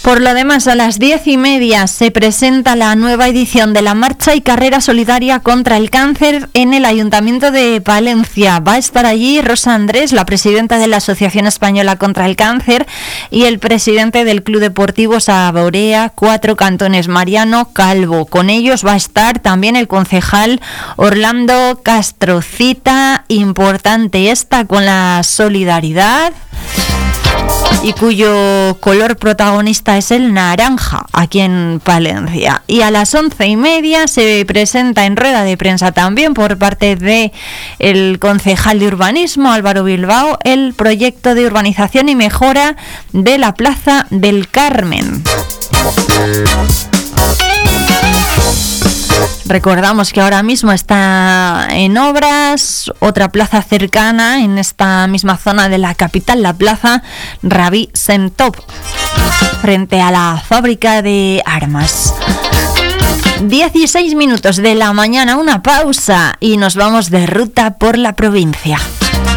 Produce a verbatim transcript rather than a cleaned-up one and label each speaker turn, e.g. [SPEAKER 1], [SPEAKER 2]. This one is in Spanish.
[SPEAKER 1] Por lo demás, a las diez y media se presenta la nueva edición de la Marcha y Carrera Solidaria contra el Cáncer en el Ayuntamiento de Palencia. Va a estar allí Rosa Andrés, la presidenta de la Asociación Española contra el Cáncer, y el presidente del Club Deportivo Saborea Cuatro Cantones, Mariano Calvo. Con ellos va a estar también el concejal Orlando Castro. Cita importante esta con la solidaridad y cuyo color protagonista es el naranja aquí en Palencia. Y a las once y media se presenta en rueda de prensa también por parte de el concejal de urbanismo Álvaro Bilbao el proyecto de urbanización y mejora de la Plaza del Carmen. Recordamos que ahora mismo está en obras otra plaza cercana en esta misma zona de la capital, la Plaza Rabí Sentop, frente a la fábrica de armas. dieciséis minutos de la mañana, una pausa y nos vamos de ruta por la provincia.